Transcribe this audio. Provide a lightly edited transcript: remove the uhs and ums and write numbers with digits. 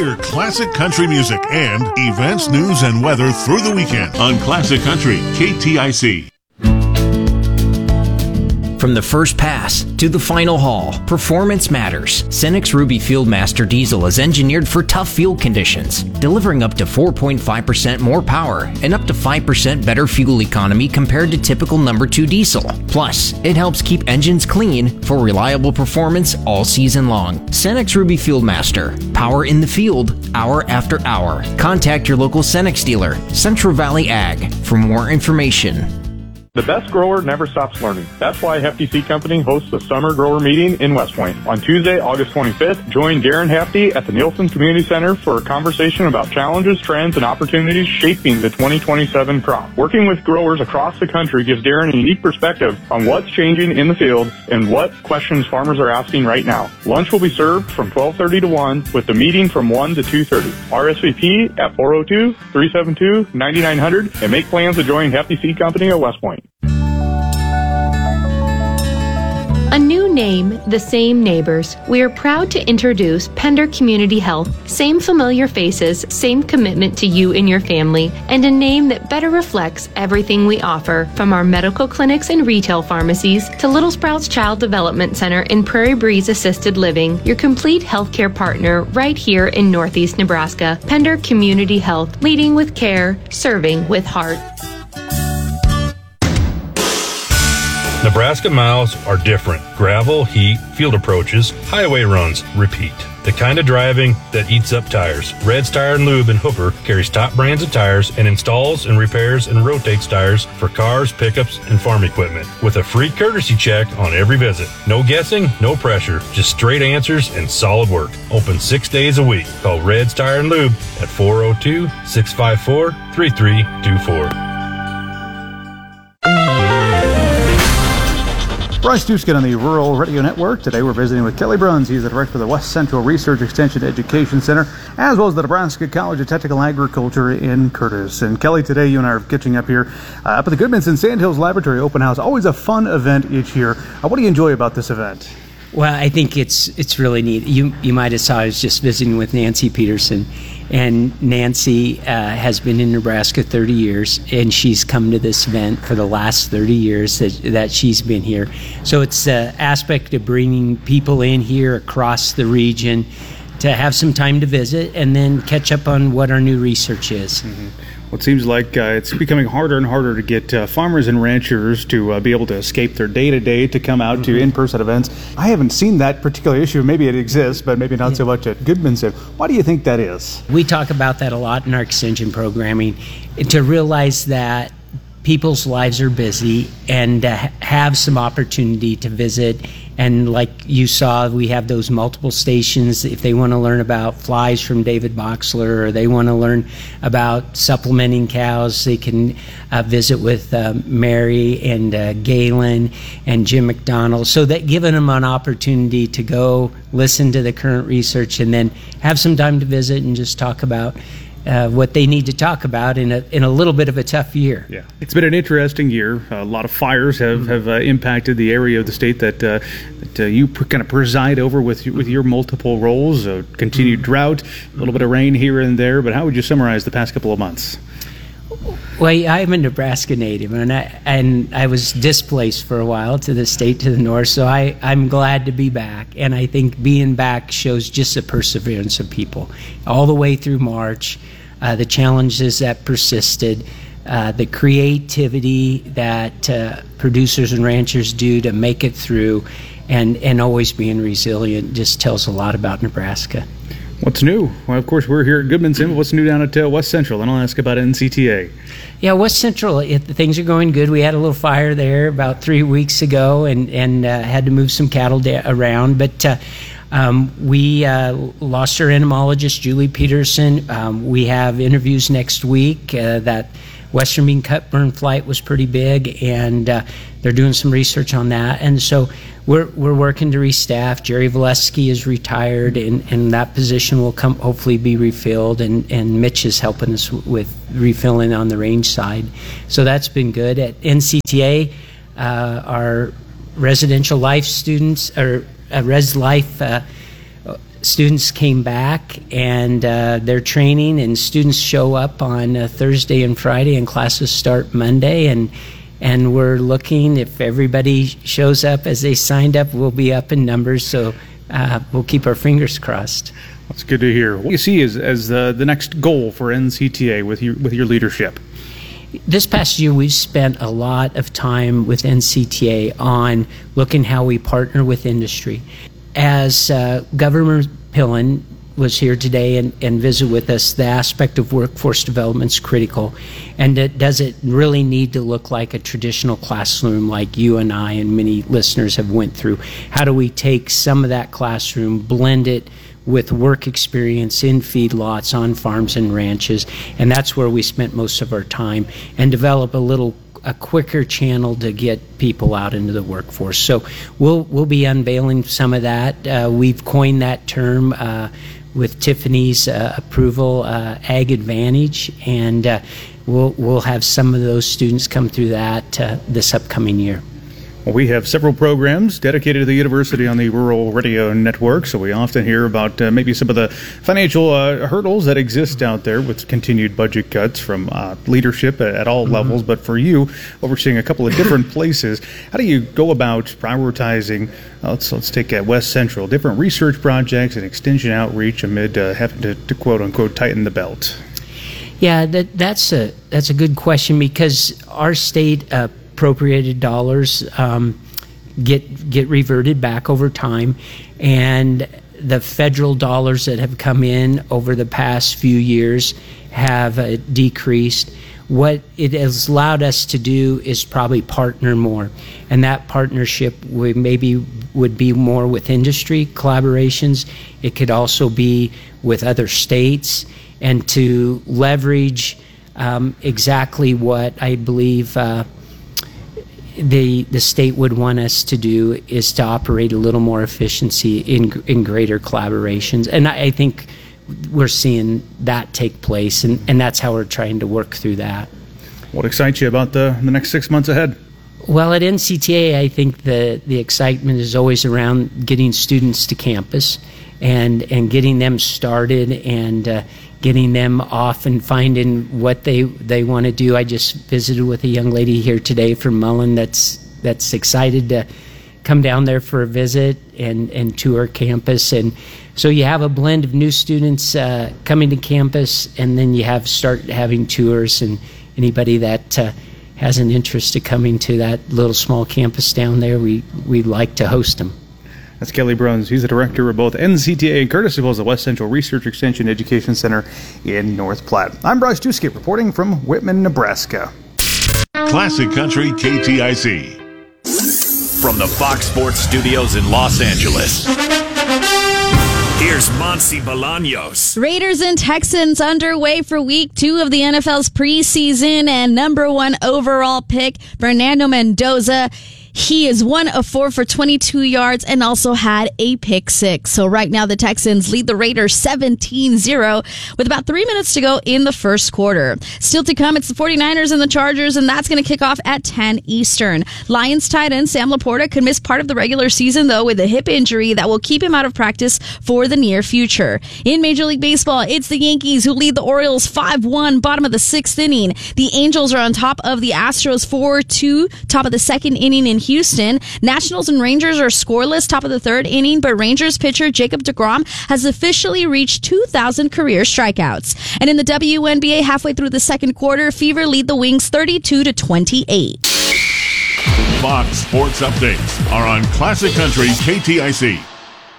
Hear classic country music and events, news, and weather through the weekend on Classic Country, KTIC. From the first pass to the final haul, performance matters. Cenex Ruby Fieldmaster Diesel is engineered for tough field conditions, delivering up to 4.5% more power and up to 5% better fuel economy compared to typical number 2 diesel. Plus, it helps keep engines clean for reliable performance all season long. Cenex Ruby Fieldmaster, power in the field, hour after hour. Contact your local Cenex dealer, Central Valley Ag, for more information. The best grower never stops learning. That's why Hefty Seed Company hosts the Summer Grower Meeting in West Point. On Tuesday, August 25th, join Darren Hefty at the Nielsen Community Center for a conversation about challenges, trends, and opportunities shaping the 2027 crop. Working with growers across the country gives Darren a unique perspective on what's changing in the field and what questions farmers are asking right now. Lunch will be served from 12:30 to 1 with the meeting from 1 to 2:30. RSVP at 402-372-9900 and make plans to join Hefty Seed Company at West Point. A new name, the same neighbors. We are proud to introduce Pender Community Health. Same familiar faces, same commitment to you and your family, and a name that better reflects everything we offer, from our medical clinics and retail pharmacies to Little Sprouts Child Development Center and Prairie Breeze Assisted Living, your complete healthcare partner right here in Northeast Nebraska. Pender Community Health, leading with care, serving with heart. Nebraska miles are different. Gravel, heat, field approaches, highway runs, repeat. The kind of driving that eats up tires. Red's Tire and Lube in Hooper carries top brands of tires and installs and repairs and rotates tires for cars, pickups, and farm equipment with a free courtesy check on every visit. No guessing, no pressure, just straight answers and solid work. Open 6 days a week. Call Red's Tire and Lube at 402-654-3324. Bryce Duskin on the Rural Radio Network. Today we're visiting with Kelly Bruns. He's the director of the West Central Research Extension Education Center, as well as the Nebraska College of Technical Agriculture in Curtis. And Kelly, today you and I are catching up here up at the Goodmanson Sandhills Laboratory Open House. Always a fun event each year. What do you enjoy about this event? Well, I think it's really neat. You might have saw I was just visiting with Nancy Peterson, and Nancy has been in Nebraska 30 years, and she's come to this event for the last 30 years that she's been here. So it's the aspect of bringing people in here across the region to have some time to visit and then catch up on what our new research is. Mm-hmm. Well, it seems like it's becoming harder and harder to get farmers and ranchers to be able to escape their day-to-day to come out to in-person events. I haven't seen that particular issue. Maybe it exists, but maybe not so much at Goodmanson. Why do you think that is? We talk about that a lot in our extension programming, to realize that people's lives are busy and have some opportunity to visit. And like you saw, we have those multiple stations. If they want to learn about flies from David Boxler, or they want to learn about supplementing cows, they can visit with Mary and Galen and Jim McDonald. So that giving them an opportunity to go listen to the current research and then have some time to visit and just talk about what they need to talk about in a little bit of a tough year. Yeah, it's been an interesting year. A lot of fires have impacted the area of the state that you kind of preside over with your multiple roles. Continued drought, a little bit of rain here and there. But how would you summarize the past couple of months? Well, I'm a Nebraska native, and I was displaced for a while to the state to the north, so I'm glad to be back. And I think being back shows just the perseverance of people all the way through March, the challenges that persisted, the creativity that producers and ranchers do to make it through, and always being resilient just tells a lot about Nebraska. What's new? Well, of course, we're here at Goodmanson. What's new down at West Central? And I'll ask about NCTA. Yeah, West Central, things are going good. We had a little fire there about 3 weeks ago and had to move some cattle around. But we lost our entomologist, Julie Peterson. We have interviews next week. That Western bean cutburn flight was pretty big, and they're doing some research on that. And so we're working to restaff. Jerry Valesky is retired, and that position will hopefully be refilled. And Mitch is helping us with refilling on the range side. So that's been good. At NCTA, our residential life students, or Res Life students came back and they're training, and students show up on Thursday and Friday, and classes start Monday, and we're looking, if everybody shows up as they signed up, we'll be up in numbers, so we'll keep our fingers crossed. That's good to hear. What do you see as the next goal for NCTA with your leadership? This past year, we've spent a lot of time with NCTA on looking how we partner with industry. As Governor Pillen was here today and visit with us, the aspect of workforce development is critical. And does it really need to look like a traditional classroom like you and I and many listeners have went through? How do we take some of that classroom, blend it with work experience in feedlots, on farms and ranches? And that's where we spent most of our time, and develop a quicker channel to get people out into the workforce. So we'll be unveiling some of that. We've coined that term with Tiffany's approval, Ag Advantage, and we'll have some of those students come through that this upcoming year. Well, we have several programs dedicated to the university on the Rural Radio Network, so we often hear about maybe some of the financial hurdles that exist out there with continued budget cuts from leadership at all levels. But for you, overseeing a couple of different places, how do you go about prioritizing, let's take West Central, different research projects and extension outreach amid having to quote-unquote tighten the belt? Yeah, that's a good question, because our state appropriated dollars get reverted back over time, and the federal dollars that have come in over the past few years have decreased. What it has allowed us to do is probably partner more, and that partnership would be more with industry collaborations. It could also be with other states, and to leverage exactly what I believe the state would want us to do is to operate a little more efficiency in greater collaborations. And I think we're seeing that take place, and that's how we're trying to work through that. What excites you about the next 6 months ahead? Well, at NCTA, I think the excitement is always around getting students to campus and getting them started and getting them off and finding what they want to do. I just visited with a young lady here today from Mullen that's excited to come down there for a visit and tour campus. And so you have a blend of new students coming to campus, and then you start having tours, and anybody that has an interest in coming to that little small campus down there, we like to host them. That's Kelly Bruns. He's the director of both NCTA and Curtis, as well as the West Central Research Extension Education Center in North Platte. I'm Bryce Duskett reporting from Whitman, Nebraska. Classic Country KTIC. From the Fox Sports Studios in Los Angeles, here's Monsi Bolaños. Raiders and Texans underway for week 2 of the NFL's preseason, and number 1 overall pick, Fernando Mendoza. He is 1 of 4 for 22 yards and also had a pick 6. So right now the Texans lead the Raiders 17-0 with about 3 minutes to go in the first quarter. Still to come, it's the 49ers and the Chargers, and that's going to kick off at 10 Eastern. Lions tight end Sam Laporta could miss part of the regular season, though, with a hip injury that will keep him out of practice for the near future. In Major League Baseball, it's the Yankees who lead the Orioles 5-1, bottom of the 6th inning. The Angels are on top of the Astros 4-2, top of the 2nd inning in Houston. Nationals and Rangers are scoreless, top of the 3rd inning, but Rangers pitcher Jacob deGrom has officially reached 2,000 career strikeouts. And in the WNBA, halfway through the second quarter, Fever lead the Wings 32-28. Fox Sports Updates are on Classic Country KTIC.